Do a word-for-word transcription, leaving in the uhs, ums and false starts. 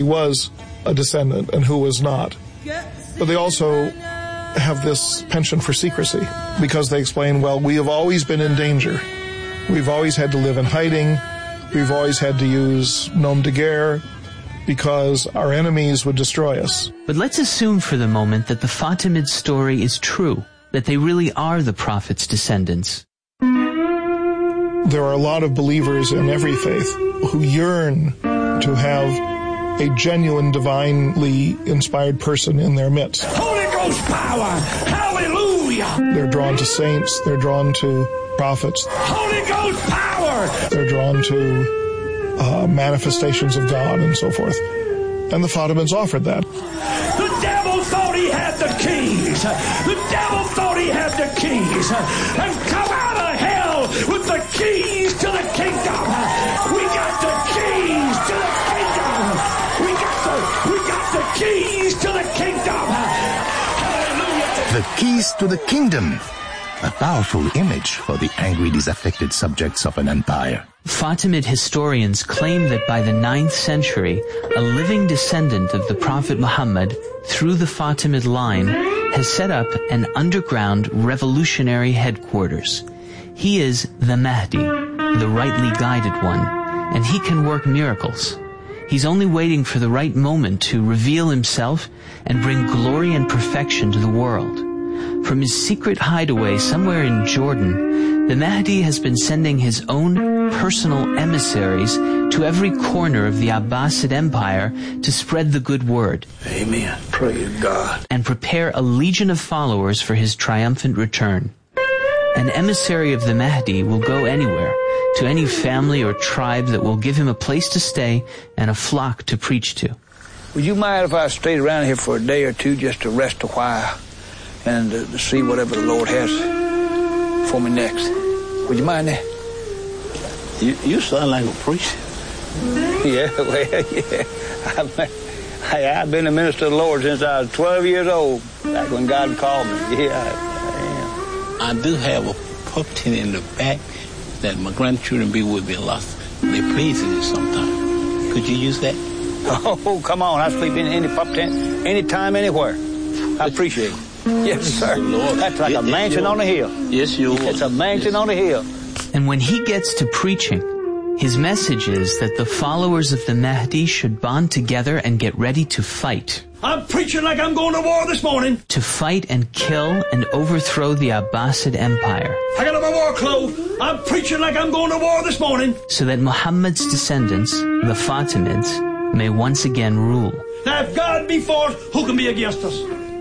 he was a descendant and who was not. But they also have this penchant for secrecy because they explain, well, we have always been in danger. We've always had to live in hiding. We've always had to use nom de guerre because our enemies would destroy us. But let's assume for the moment that the Fatimid story is true, that they really are the Prophet's descendants. There are a lot of believers in every faith who yearn to have a genuine, divinely inspired person in their midst. Holy Ghost power! Hallelujah! They're drawn to saints. They're drawn to prophets. Holy Ghost power! They're drawn to uh, manifestations of God and so forth. And the Fatimids offered that. The devil thought he had the keys. The devil thought he had the keys. And come out of hell with the keys to the kingdom. We got the keys to the kingdom. We got the, we got the keys to the kingdom. Hallelujah. The keys to the kingdom. A powerful image for the angry, disaffected subjects of an empire. Fatimid historians claim that by the ninth century, a living descendant of the Prophet Muhammad through the Fatimid line has set up an underground revolutionary headquarters. He is the Mahdi, the rightly guided one, and he can work miracles. He's only waiting for the right moment to reveal himself and bring glory and perfection to the world. From his secret hideaway somewhere in Jordan, the Mahdi has been sending his own personal emissaries to every corner of the Abbasid Empire to spread the good word. Amen. Praise God. And prepare a legion of followers for his triumphant return. An emissary of the Mahdi will go anywhere, to any family or tribe that will give him a place to stay and a flock to preach to. Would you mind if I stayed around here for a day or two just to rest a while and uh, to see whatever the Lord has for me next? Would you mind that? You, you sound like a priest. Yeah, well, yeah. I've, I, I've been a minister of the Lord since I was twelve years old, back when God called me. Yeah, I, I, I do have a puppet in the back that my grandchildren be with me a lot. They please me sometimes. Could you use that? Oh, come on. I sleep in any pup tent, anytime, anywhere. I appreciate it. Yes, sir. Lord. That's like a mansion on a hill. Yes, you are. It's a mansion yes. on a hill. And when he gets to preaching, his message is that the followers of the Mahdi should bond together and get ready to fight. I'm preaching like I'm going to war this morning. To fight and kill and overthrow the Abbasid Empire. I got on my war clothes. I'm preaching like I'm going to war this morning. So that Muhammad's descendants, the Fatimids, may once again rule. Now if God be for us, who can be against us?